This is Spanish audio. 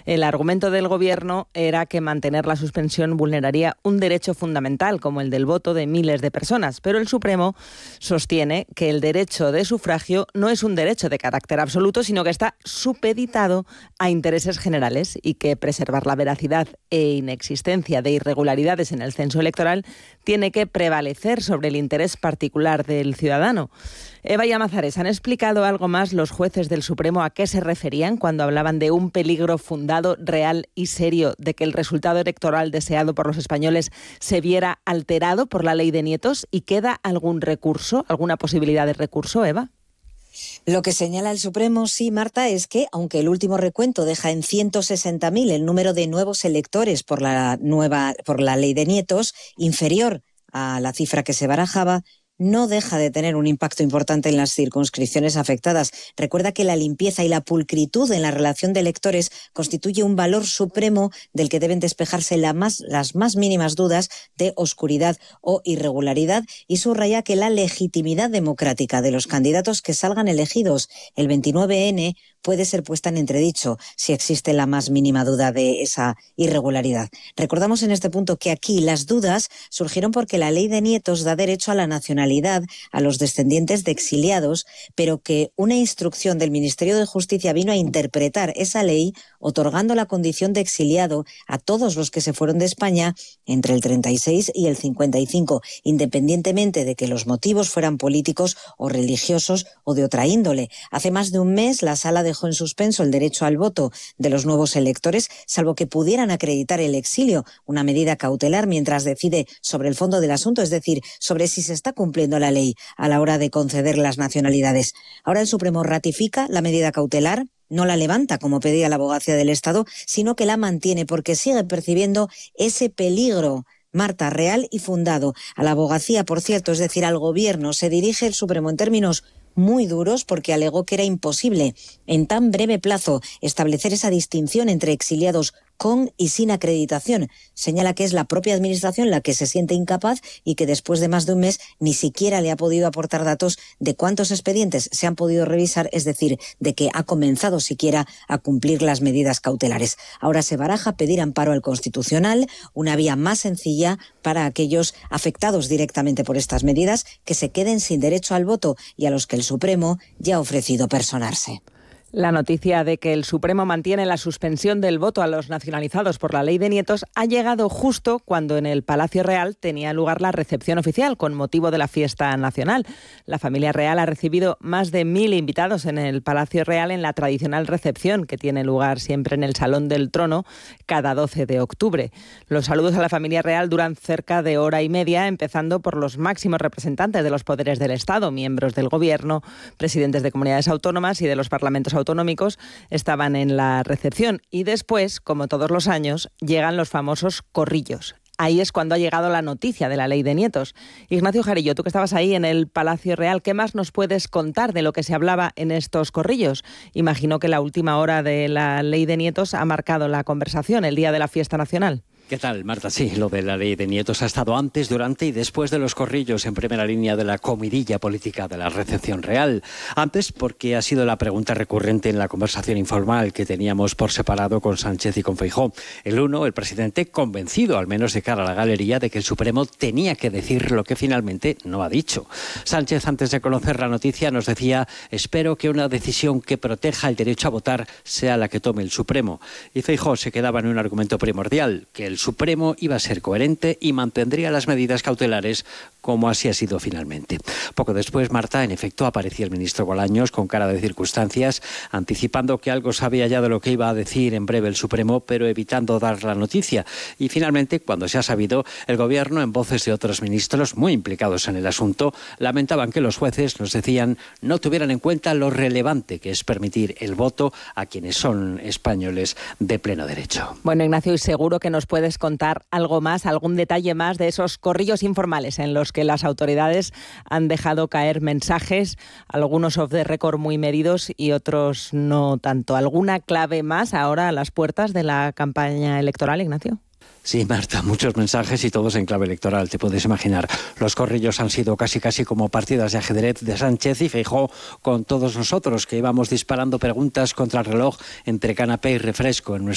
El argumento del Gobierno era que mantener la suspensión vulneraría un derecho fundamental, como el del voto de miles de personas, pero el Supremo sostiene que el derecho de sufragio no es un derecho de carácter absoluto, sino que está supeditado a intereses generales y que preservar la veracidad e inexistencia de irregularidades en el censo electoral tiene que prevalecer sobre el interés particular del ciudadano. Eva y Amazares, ¿han explicado algo más los jueces del Supremo a qué se referían cuando hablaban de un peligro fundado, real y serio de que el resultado electoral deseado por los españoles se viera alterado por la ley de nietos? ¿Y queda algún recurso, alguna posibilidad de recurso, Eva? Lo que señala el Supremo, sí, Marta, es que, aunque el último recuento deja en 160.000 el número de nuevos electores por la ley de nietos, inferior a la cifra que se barajaba, no deja de tener un impacto importante en las circunscripciones afectadas. Recuerda que la limpieza y la pulcritud en la relación de electores constituye un valor supremo del que deben despejarse las más mínimas dudas de oscuridad o irregularidad, y subraya que la legitimidad democrática de los candidatos que salgan elegidos el 29N puede ser puesta en entredicho si existe la más mínima duda de esa irregularidad. Recordamos en este punto que aquí las dudas surgieron porque la ley de nietos da derecho a la nacionalidad a los descendientes de exiliados, pero que una instrucción del Ministerio de Justicia vino a interpretar esa ley otorgando la condición de exiliado a todos los que se fueron de España entre el 36 y el 55, independientemente de que los motivos fueran políticos o religiosos o de otra índole. Hace más de un mes la Sala dejó en suspenso el derecho al voto de los nuevos electores, salvo que pudieran acreditar el exilio, una medida cautelar mientras decide sobre el fondo del asunto, es decir, sobre si se está cumpliendo la ley a la hora de conceder las nacionalidades. Ahora el Supremo ratifica la medida cautelar, no la levanta como pedía la Abogacía del Estado, sino que la mantiene porque sigue percibiendo ese peligro, Marta, real y fundado. A la Abogacía, por cierto, es decir, al Gobierno, se dirige el Supremo en términos muy duros porque alegó que era imposible en tan breve plazo establecer esa distinción entre exiliados con y sin acreditación. Señala que es la propia Administración la que se siente incapaz y que después de más de un mes ni siquiera le ha podido aportar datos de cuántos expedientes se han podido revisar, es decir, de que ha comenzado siquiera a cumplir las medidas cautelares. Ahora se baraja pedir amparo al Constitucional, una vía más sencilla para aquellos afectados directamente por estas medidas que se queden sin derecho al voto y a los que el Supremo ya ha ofrecido personarse. La noticia de que el Supremo mantiene la suspensión del voto a los nacionalizados por la ley de nietos ha llegado justo cuando en el Palacio Real tenía lugar la recepción oficial con motivo de la fiesta nacional. La familia real ha recibido más de 1.000 invitados en el Palacio Real en la tradicional recepción que tiene lugar siempre en el Salón del Trono cada 12 de octubre. Los saludos a la familia real duran cerca de hora y media, empezando por los máximos representantes de los poderes del Estado, miembros del Gobierno, presidentes de comunidades autónomas y de los parlamentos autonómicos estaban en la recepción. Y después, como todos los años, llegan los famosos corrillos. Ahí es cuando ha llegado la noticia de la ley de nietos. Ignacio Jarillo, tú que estabas ahí en el Palacio Real, ¿qué más nos puedes contar de lo que se hablaba en estos corrillos? Imagino que la última hora de la ley de nietos ha marcado la conversación, el día de la fiesta nacional. ¿Qué tal, Marta? Sí, lo de la ley de nietos ha estado antes, durante y después de los corrillos en primera línea de la comidilla política de la recepción real. Antes porque ha sido la pregunta recurrente en la conversación informal que teníamos por separado con Sánchez y con Feijóo. El uno, el presidente, convencido, al menos de cara a la galería, de que el Supremo tenía que decir lo que finalmente no ha dicho. Sánchez, antes de conocer la noticia, nos decía: espero que una decisión que proteja el derecho a votar sea la que tome el Supremo. Y Feijóo se quedaba en un argumento primordial, que el Supremo iba a ser coherente y mantendría las medidas cautelares como así ha sido finalmente. Poco después, Marta, en efecto, aparecía el ministro Bolaños con cara de circunstancias, anticipando que algo sabía ya de lo que iba a decir en breve el Supremo, pero evitando dar la noticia. Y finalmente, cuando se ha sabido, el Gobierno, en voces de otros ministros muy implicados en el asunto, lamentaban que los jueces, nos decían, no tuvieran en cuenta lo relevante que es permitir el voto a quienes son españoles de pleno derecho. Bueno, Ignacio, y seguro que nos puedes contar algo más, algún detalle más de esos corrillos informales en los que las autoridades han dejado caer mensajes, algunos off the record muy medidos y otros no tanto. ¿Alguna clave más ahora a las puertas de la campaña electoral, Ignacio? Sí, Marta, muchos mensajes y todos en clave electoral, te puedes imaginar. Los corrillos han sido casi como partidas de ajedrez de Sánchez y Feijóo con todos nosotros, que íbamos disparando preguntas contra el reloj entre canapé y refresco en nuestro